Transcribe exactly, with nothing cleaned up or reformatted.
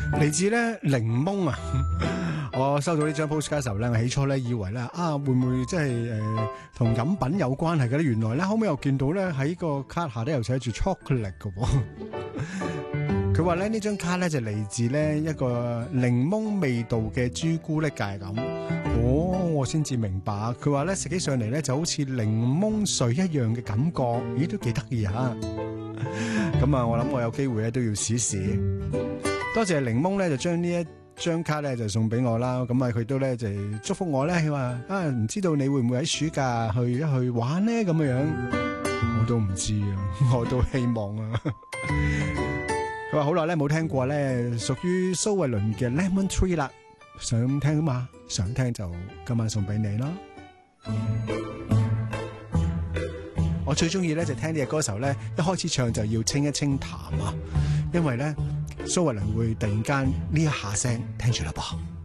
嚟自咧檸檬啊！我收到呢張 postcard 嘅時候咧，我起初咧以為咧啊會唔會即係誒同飲品有關係嘅咧？原來咧後尾又見到咧喺個卡下咧又寫住 chocolate 嘅喎。佢話咧呢張卡咧就嚟自咧一個檸檬味道嘅朱古力戒感。哦，我先至明白。佢話咧食起上嚟咧就好似檸檬水一樣嘅感覺，咦都幾得意啊！咁啊，我諗我有機會咧都要試試。多謝檸檬咧就將呢一張卡咧就送俾我啦。咁啊佢都咧就祝福我咧，佢話啊唔知道你會唔會喺暑假去一去玩呢？咁樣樣，我都唔知啊，我都希望啊。佢話好耐咧冇聽過咧屬於蘇慧倫嘅 Lemon Tree 啦，想聽啊嘛，想聽就今晚送俾你啦。我最中意咧就聽呢隻歌手咧一開始唱就要清一清痰啊，因為咧蘇慧倫會突然間呢一下聲聽住啦噃。